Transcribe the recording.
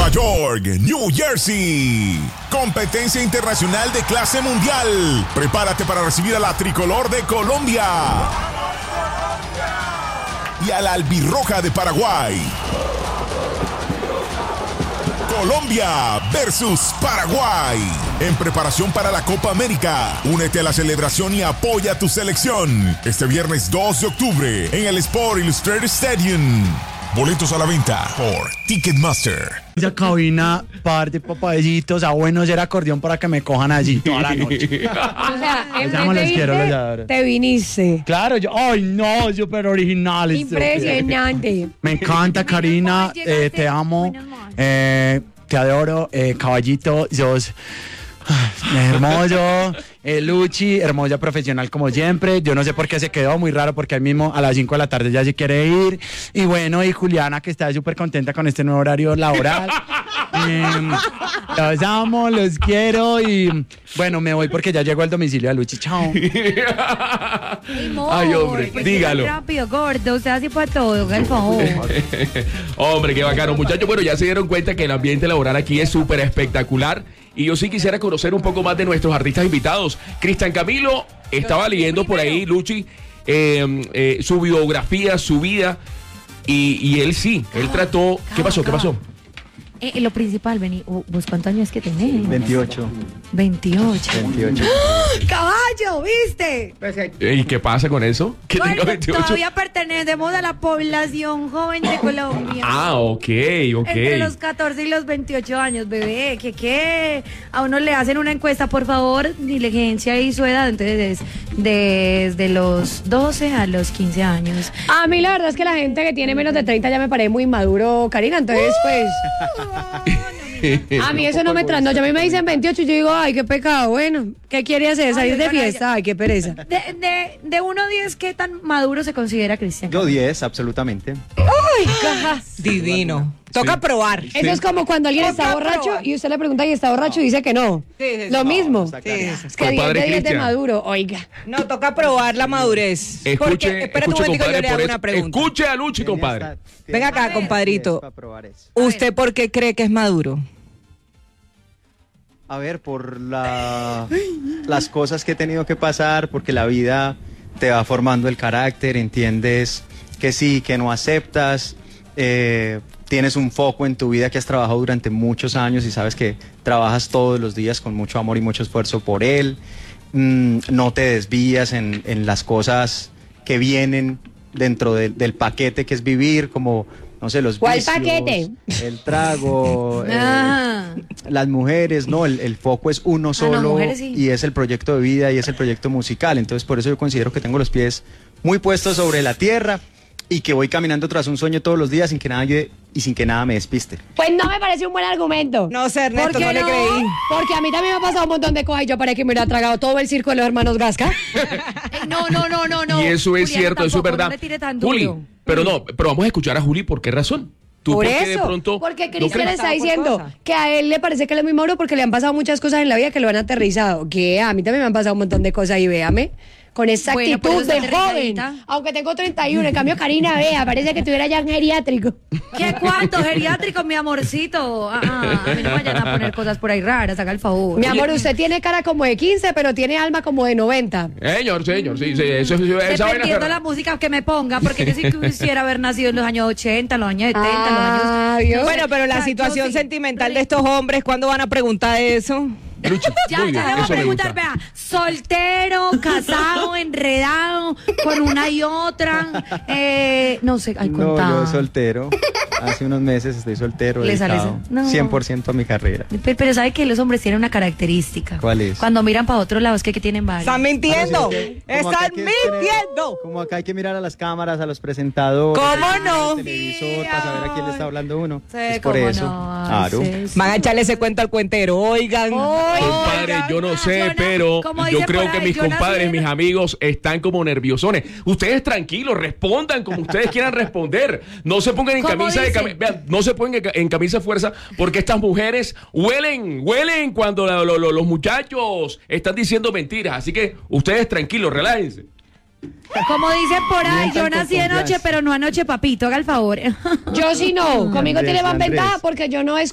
Nueva York, New Jersey. Competencia internacional de clase mundial. Prepárate para recibir a la tricolor de Colombia y a la albirroja de Paraguay. Colombia versus Paraguay. En preparación para la Copa América. Únete a la celebración y apoya a tu selección. Este viernes 2 de octubre en el Sport Illustrated Stadium. Boletos a la venta por Ticketmaster. Esa cabina, par de papaycitos, a bueno ser acordeón para que me cojan allí toda la noche. O sea, en Los vez de quiero, los irte, adoro. te viniste. Claro, ay no, súper original. Impresionante. Me encanta, Karina, te amo, te adoro, caballito, sos hermoso, Luchi, hermosa profesional como siempre. Yo no sé por qué se quedó, muy raro, porque ahí mismo a las 5 de la tarde ya se quiere ir. Y bueno, y Juliana, que está súper contenta con este nuevo horario laboral. Los amo, los quiero y bueno, me voy porque ya llegó el domicilio de Luchi. Chao. Ay, hombre, dígalo. Rápido, gordo, usted así para todo, por favor. Hombre, qué bacano, muchachos. Bueno, ya se dieron cuenta que el ambiente laboral aquí es súper espectacular. Y yo sí quisiera conocer un poco más de nuestros artistas invitados. Cristian Camilo, estaba leyendo por ahí, Luchi, su biografía, su vida. Y él sí, él trató... ¿Qué pasó? Lo principal, Benny, ¿vos cuántos años que tenés? 28. 28. ¡Oh! ¡Caballo! ¿Viste? ¿Y qué pasa con eso? ¿Que Bueno, tenga 28? todavía pertenecemos a la población joven de Colombia. Ah, ok. Entre los 14 y los 28 años, bebé. ¿Qué? A uno le hacen una encuesta, por favor, diligencia y su edad. Entonces, desde los 12 a los 15 años. A mí la verdad es que la gente que tiene menos de 30 ya me parece muy maduro, Karina. Entonces, pues... A mí eso no me trasnocha. A mí me dicen 28 y yo digo, ay, qué pecado. Bueno, ¿qué quiere hacer? ¿Salir de fiesta? Ay, qué pereza. De 1 a 10, ¿qué tan maduro se considera Cristian? Yo 10, absolutamente. Divino. Toca probar. Eso es como cuando alguien está borracho y usted le pregunta y está borracho y dice que no. Lo mismo. Es que 10 de 10 de maduro, oiga. No, toca probar la madurez. Escuche, espérate un momentico, yo le hago una pregunta. Escuche a Luchi, compadre. Venga acá, compadrito. ¿Usted por qué cree que es maduro? A ver, por las cosas que he tenido que pasar, porque la vida te va formando el carácter, entiendes que sí, que no aceptas, tienes un foco en tu vida que has trabajado durante muchos años y sabes que trabajas todos los días con mucho amor y mucho esfuerzo por él, no te desvías en las cosas que vienen dentro del paquete que es vivir, como, no sé, los ¿Cuál vicios, paquete? el trago, las mujeres, no, el foco es uno solo, mujeres sí. Y es el proyecto de vida y es el proyecto musical, entonces por eso yo considero que tengo los pies muy puestos sobre la tierra y que voy caminando tras un sueño todos los días sin que nada me despiste. Pues no me parece un buen argumento. No sé, Ernesto, ¿Por qué no le creí. Porque a mí también me ha pasado un montón de cosas y yo parece que me hubiera tragado todo el circo de los hermanos Gasca. No. Y eso es Juliana, cierto, eso es tampoco, verdad. no le tire tan duro. Juli, pero vamos a escuchar a Juli, ¿por qué razón? ¿Tú Por por qué de eso, pronto Porque no Cristian crees? está diciendo que a él le parece que él es muy maduro porque le han pasado muchas cosas en la vida que lo han aterrizado. Que a mí también me han pasado un montón de cosas y véame. Con esa Bueno, pero actitud está de joven, aterrizadita. aunque tengo 31, en cambio Karina, vea, parece que tuviera ya un geriátrico. ¿Qué cuánto geriátrico, mi amorcito? A mí no vayan a poner cosas por ahí raras, haga el favor. Mi amor, usted tiene cara como de 15, pero tiene alma como de 90. Señor, sí, eso esa vaina. Dependiendo la música que me ponga, porque yo sí quisiera haber nacido en los años 80, en los años 70, en los años... Dios. Bueno, pero la O sea, situación yo sí. sentimental de estos hombres, ¿cuándo van a preguntar eso? Luchi, Ya muy bien, le voy a eso me preguntar, gusta. vea, soltero, casado, enredado, con una y otra, no sé, ay, No, contado. yo soltero, hace unos meses estoy soltero, ¿Le sale dedicado eso? No. 100% a mi carrera. Pero sabe que los hombres tienen una característica. ¿Cuál es? Cuando miran para otro lado es que tienen varios. ¡Están mintiendo! Ah, no, sí, es que como acá ¡Están hay que tener- mintiendo! Como acá hay que mirar a las cámaras, a los presentadores, ¿Cómo al no? televisor, para saber a quién le está hablando uno. Sí, es por cómo eso. no, Claro. sí, sí. Van a echarle ese cuento al cuentero, oigan. Compadre, yo no sé, Jonah, pero como yo dice creo por que ahí, mis Jonah compadres, Sierra. mis amigos están como nerviosones. Ustedes tranquilos, respondan como ustedes quieran responder. No se pongan en ¿Cómo camisa de dice? vean, no se pongan en camisa de fuerza porque estas mujeres huelen cuando los muchachos están diciendo mentiras. Así que ustedes tranquilos, relájense. Como dicen por ahí, Mientan yo con nací de noche, confianza. pero no anoche, papito, haga el favor. Yo sí no, conmigo Andrés, tiene más Andrés. ventaja porque yo no